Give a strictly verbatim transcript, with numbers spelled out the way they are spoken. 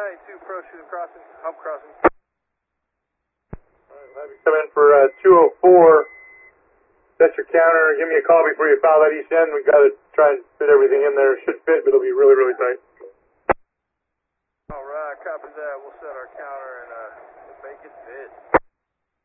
ninety-two, approach to the crossing, hump crossing. Alright, have you come in for uh, two oh four. Set your counter. Give me a call before you foul that east end. We've got to try and fit everything in there. It should fit, but it'll be really, really tight. Alright, copy that. We'll set our counter and uh, make it fit.